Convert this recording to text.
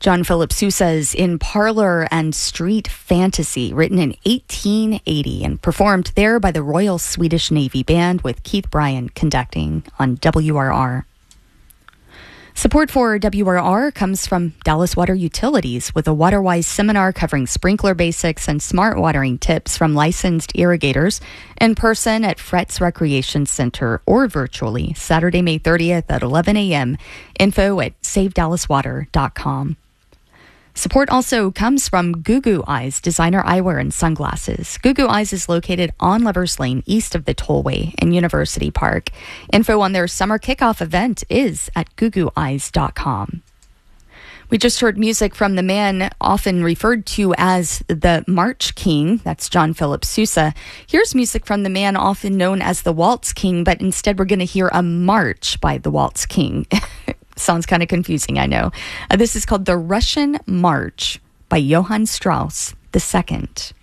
John Philip Sousa's In Parlor and Street Fantasy, written in 1880 and performed there by the Royal Swedish Navy Band with Keith Bryan conducting on WRR. Support for WRR comes from Dallas Water Utilities with a WaterWise seminar covering sprinkler basics and smart watering tips from licensed irrigators in person at Fretz Recreation Center or virtually Saturday, May 30th at 11 a.m. Info at savedallaswater.com. Support also comes from Gugu Eyes Designer Eyewear and Sunglasses. Gugu Eyes is located on Lovers Lane, east of the Tollway in University Park. Info on their summer kickoff event is at gugueyes.com. We just heard music from the man often referred to as the March King. That's John Philip Sousa. Here's music from the man often known as the Waltz King, but instead we're going to hear a march by the Waltz King. Sounds kind of confusing, I know. This is called The Russian March by Johann Strauss II.